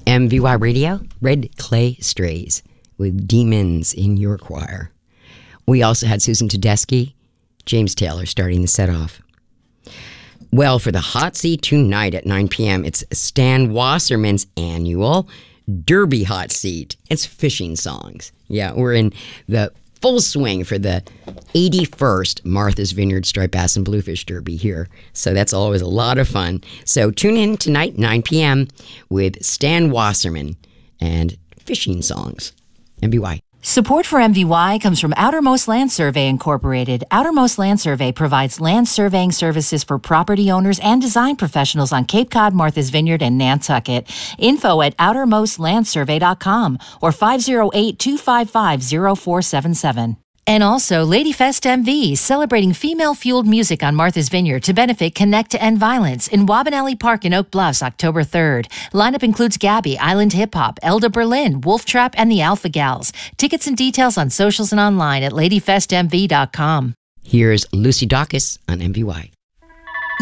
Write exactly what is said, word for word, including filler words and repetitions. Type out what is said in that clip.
M V Y Radio, Red Clay Strays with Demons in Your Choir. We also had Susan Tedeschi, James Taylor starting the set off. Well, for the hot seat tonight at nine p.m., it's Stan Wasserman's annual Derby hot seat. It's fishing songs. Yeah, we're in the full swing for the eighty-first Martha's Vineyard Striped Bass and Bluefish Derby here. So that's always a lot of fun. So tune in tonight, nine p.m. with Stan Wasserman and fishing songs. M V Y. Support for M V Y comes from Outermost Land Survey Incorporated. Outermost Land Survey provides land surveying services for property owners and design professionals on Cape Cod, Martha's Vineyard, and Nantucket. Info at outermost land survey dot com or five oh eight, two five five, oh four seven seven. And also, Ladyfest M V, celebrating female-fueled music on Martha's Vineyard to benefit Connect to End Violence in Wabanelli Park in Oak Bluffs, October third. Lineup includes Gabby, Island Hip Hop, Elda Berlin, Wolf Trap, and the Alpha Gals. Tickets and details on socials and online at ladyfest m v dot com. Here's Lucy Dacus on M V Y.